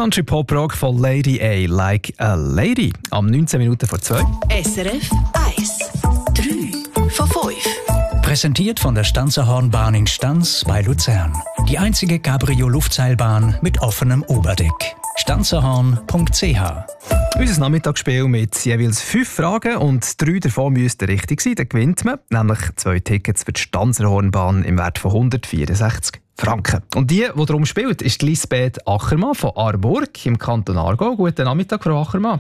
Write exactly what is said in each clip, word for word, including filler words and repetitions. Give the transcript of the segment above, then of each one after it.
Country Pop Rock von Lady A, Like a Lady. Am neunzehn Minuten vor zwei. S R F eins. drei von fünf. Präsentiert von der Stanzerhornbahn in Stanz bei Luzern. Die einzige Cabrio-Luftseilbahn mit offenem Oberdeck. stanzerhorn punkt c h. Unser Nachmittagsspiel mit jeweils fünf Fragen und drei davon müssten richtig sein. Dann gewinnt man nämlich zwei Tickets für die Stanzerhornbahn im Wert von hundertvierundsechzig Franken. Und die, die darum spielt, ist Lisbeth Achermann von Aarburg im Kanton Aargau. Guten Nachmittag, Frau Achermann.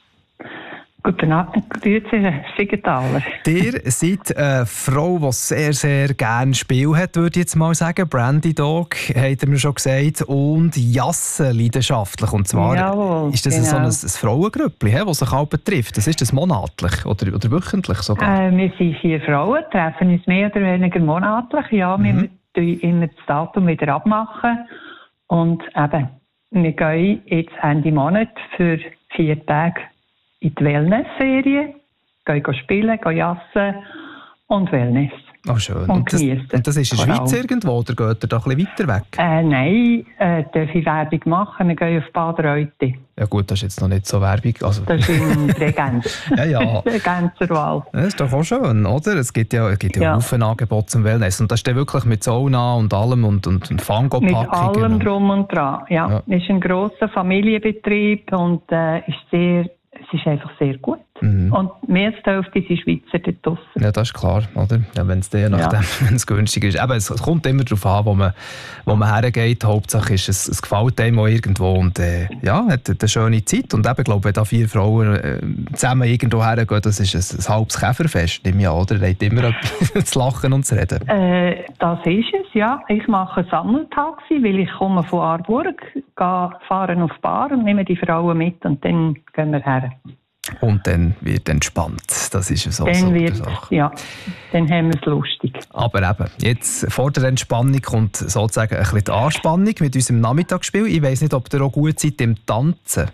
Guten Abend, grüezi, Siegenthaler. Ihr seid eine Frau, die sehr, sehr gerne Spiel hat, würde ich jetzt mal sagen. Brandy Dog, hat er mir schon gesagt. Und Jassen leidenschaftlich. Und zwar Jawohl, ist das genau. so ein, ein Frauengrüppli, das sich auch betrifft. Das ist das monatlich oder, oder wöchentlich sogar? Äh, wir sind vier Frauen, treffen uns mehr oder weniger monatlich. Ja, Mhm. wir müssen immer das Datum wieder abmachen. Und eben, wir gehen jetzt Ende Monat für vier Tage in die Wellness-Serie, gehen spielen, gehen jassen und Wellness. Oh, schön. Und, Und das, geniessen. und das ist in der Vor Schweiz allem. irgendwo oder geht ihr da ein bisschen weiter weg? Äh, nein, äh, darf ich Werbung machen? Wir gehen auf Bad Reutte. Ja gut, das ist jetzt noch nicht so Werbung. Also, Das ist in Bregenz. ja, ja. Bregenzerwald. Das ist doch auch schön, oder? Es gibt ja, es gibt ja, Ja. Haufen Angebote zum Wellness. Und das ist dann wirklich mit Sauna und allem und, und, und Mit Fango-Packungen. allem drum und dran. Ja, Ja. es ist ein grosser Familienbetrieb und äh, ist sehr, es ist einfach sehr gut. Mhm. Und mehr als die Hälfte sind Schweizer dort draussen. Ja, das ist klar, oder? Ja, wenn es je nachdem, wenn es günstig ist. Aber es, es kommt immer darauf an, wo man, wo man hergeht. Hauptsache ist, es, es gefällt einem auch irgendwo und äh, ja, hat eine schöne Zeit. Und eben, glaube ich, wenn da vier Frauen äh, zusammen irgendwo hergehen, das ist ein, ein halbes Käferfest, nehme ich an, oder? Ihr habt immer etwas zu lachen und zu reden. Äh, das ist es, ja. Ich mache ein Sammeltaxi, weil ich komme von Aarburg, gehe fahren auf die Bar und nehme die Frauen mit und dann gehen wir her. Und dann wird entspannt. Das ist so Dann so wird, Sache. ja, dann haben wir es lustig. Aber eben, jetzt vor der Entspannung kommt sozusagen ein bisschen die Anspannung mit unserem Nachmittagsspiel. Ich weiss nicht, ob ihr auch gut seid im Tanzen.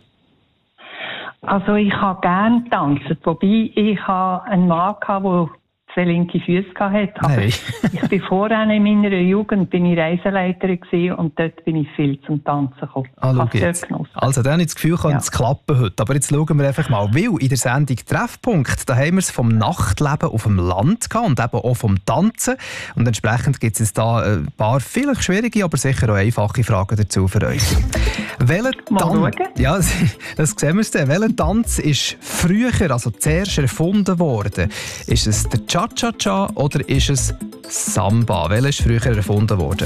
Also ich habe gerne getanzt, wobei ich habe einen Mann hatte, der zwei linke Füße hatte. Aber Nein. ich bin vorher in meiner Jugend bin ich Reiseleiterin gewesen und dort bin ich viel zum Tanzen gekommen. Ah, schau Habe es jetzt. dort genossen. Also dann habe ich das Gefühl, könnte es klappen heute. Aber jetzt schauen wir einfach mal. Weil in der Sendung Treffpunkt, da haben wir es vom Nachtleben auf dem Land gehabt und eben auch vom Tanzen. Und entsprechend gibt es da ein paar vielleicht schwierige, aber sicher auch einfache Fragen dazu für euch. Welcher Mal Tanz? schauen. Ja, das sehen wir dann. Welcher Tanz ist früher, also zuerst erfunden worden? Ist es der Cha-Cha-Cha oder ist es Samba? Welcher ist früher erfunden worden?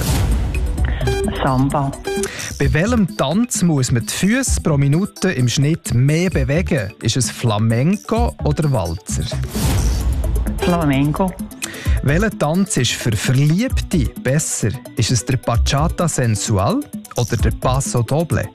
Samba. Bei welchem Tanz muss man die Füße pro Minute im Schnitt mehr bewegen? Ist es Flamenco oder Walzer? Flamenco. Welcher Tanz ist für Verliebte besser? Ist es der Bachata Sensual oder der Paso Doble?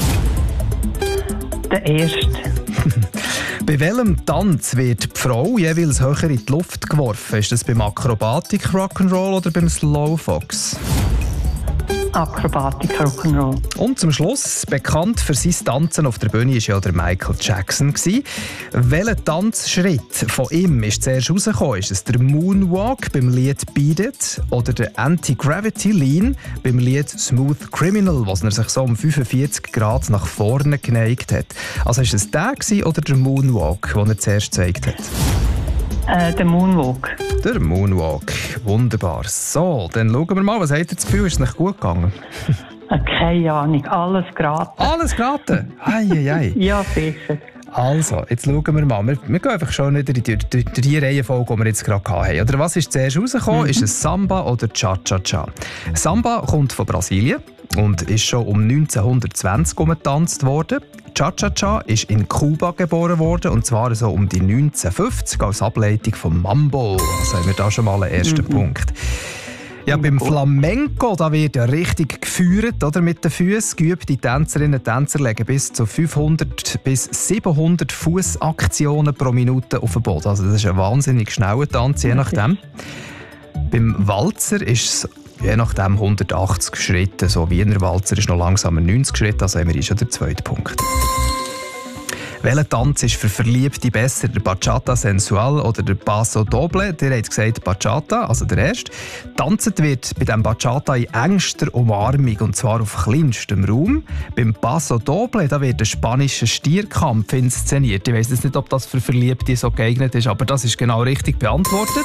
Der erste. Bei welchem Tanz wird die Frau jeweils höher in die Luft geworfen? Ist das beim Akrobatik Rock'n'Roll oder beim Slowfox? Akrobatik Rock'n'Roll. Und zum Schluss, bekannt für sein Tanzen auf der Bühne war ja der Michael Jackson. Welcher Tanzschritt von ihm ist zuerst rausgekommen? Ist es der Moonwalk beim Lied Beat It oder der Anti-Gravity Lean beim Lied Smooth Criminal, was er sich so um fünfundvierzig Grad nach vorne geneigt hat? Also ist es der oder der Moonwalk, den er zuerst gezeigt hat? Äh, der Moonwalk. Der Moonwalk. Wunderbar. So, dann schauen wir mal, was habt ihr das Gefühl, ist es nicht gut gegangen? Äh, keine Ahnung, alles geraten. Alles geraten? Ei, ei, ei. Ja, sicher. Also, jetzt schauen wir mal. Wir, wir gehen einfach schon wieder durch die, die, die Reihenfolge, die wir jetzt gerade hatten. Oder was ist zuerst rausgekommen? Mhm. Ist es Samba oder Cha-Cha-Cha? Samba kommt von Brasilien und ist schon um neunzehnhundertzwanzig getanzt worden. Cha-Cha-Cha ist in Kuba geboren worden, und zwar so um die neunzehnhundertfünfzig als Ableitung vom Mambo. Also haben wir da schon mal einen ersten mhm. Punkt. Ja, beim Flamenco da wird ja richtig geführt, oder, mit den Füßen. Geübte Tänzerinnen und Tänzer legen bis zu fünfhundert bis siebenhundert Fußaktionen pro Minute auf den Boden. Also das ist ein wahnsinnig schneller Tanz, je nachdem. Beim Walzer ist es je nachdem hundertachtzig Schritte. So Wiener Walzer ist noch langsamer neunzig Schritte, also haben wir schon den zweiten Punkt. Welcher Tanz ist für Verliebte besser? Der Bachata Sensual oder der Paso Doble? Der hat gesagt Bachata, also der erste. Tanzt wird bei dem Bachata in engster Umarmung und zwar auf kleinstem Raum. Beim Paso Doble da wird ein spanischer Stierkampf inszeniert. Ich weiss jetzt nicht, ob das für Verliebte so geeignet ist, aber das ist genau richtig beantwortet.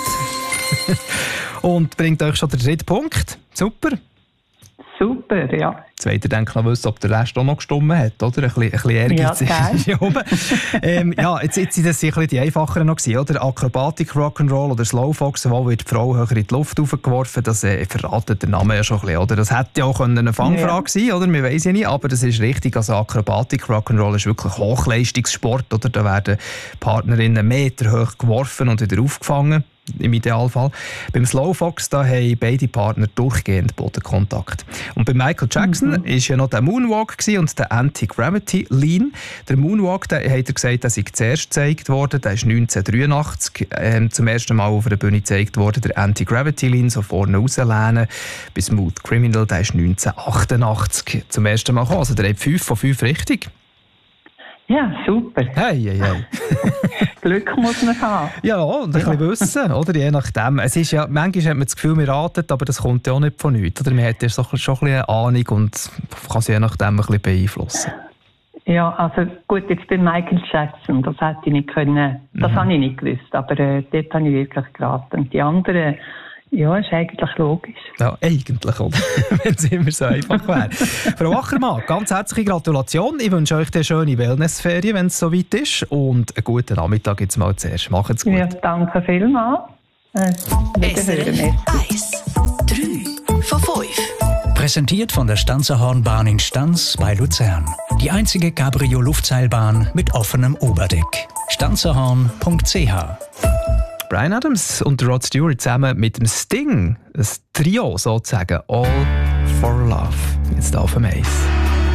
Und bringt euch schon den dritten Punkt. Super. Super, ja. Jetzt wollt ihr denken noch wissen, ob der Rest auch noch gestimmt hat, oder? Ein bisschen, ein bisschen Ehrgeiz Ja, ist hier oben. ähm, ja, jetzt, jetzt sind das ein bisschen die einfacheren noch gewesen, oder? Akrobatik, Rock'n'Roll oder Slowfox, wo wird die Frau höher in die Luft aufgeworfen, das äh, verratet der Name ja schon ein bisschen, oder? Das hätte ja auch eine Fangfrage ja. sein, oder? Wir weiss ja nicht, aber das ist richtig. Also Akrobatik, Rock'n'Roll ist wirklich Hochleistungssport, oder? Da werden Partnerinnen Meter hoch geworfen und wieder aufgefangen. Im Idealfall. Beim Slowfox da haben beide Partner durchgehend Bodenkontakt. Und bei Michael Jackson war mhm. ja noch der Moonwalk und der Anti-Gravity Lean. Der Moonwalk, der hat er gesagt, der sei zuerst gezeigt worden. Der ist neunzehnhundertdreiundachtzig äh, zum ersten Mal auf der Bühne gezeigt worden. Der Anti-Gravity Lean, so vorne rauslehnen. Bei Smooth Criminal, der ist neunzehnhundertachtundachtzig zum ersten Mal gekommen. Also der hat fünf von fünf richtig. Ja, super. Hey, hey, hey. Glück muss man haben. Ja, und ein ja. bisschen wissen, oder? Je nachdem. Es ist ja, manchmal hat man das Gefühl, wir raten, aber das kommt ja auch nicht von nichts. Oder? Man hat ja so, schon ein bisschen eine Ahnung und kann sie je nachdem ein bisschen beeinflussen. Ja, also gut, jetzt bei Michael Jackson, das hätte ich nicht können, das mhm. habe ich nicht gewusst, aber äh, dort habe ich wirklich geraten. Und die anderen, ja, ist eigentlich logisch. Ja, eigentlich, oder? Wenn es immer so einfach wäre. Frau Achermann, ganz herzliche Gratulation. Ich wünsche euch eine schöne Wellnessferien, wenn es soweit ist. Und einen guten Nachmittag jetzt mal zuerst. Macht's gut. Ja, danke vielmals. Äh, S R F eins, drei von fünf. Präsentiert von der Stanzerhornbahn in Stanz bei Luzern. Die einzige Cabrio-Luftseilbahn mit offenem Oberdeck. stanzerhorn punkt c h. Bryan Adams und Rod Stewart zusammen mit dem Sting. Ein Trio sozusagen. All for Love. Jetzt auf dem Eis.